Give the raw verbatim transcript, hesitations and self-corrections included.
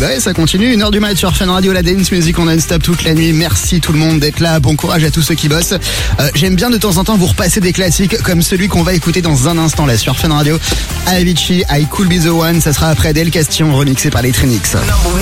bah ouais, ça continue. Une heure du mat sur Fun Radio, la dance music on non-stop toute la nuit. Merci tout le monde d'être là. Bon courage à tous ceux qui bossent. Euh, j'aime bien de temps en temps vous repasser des classiques comme celui qu'on va écouter dans un instant là sur Fun Radio. Avicii, I Could Be The One. Ça sera après Del Castillo remixé par les Trinix.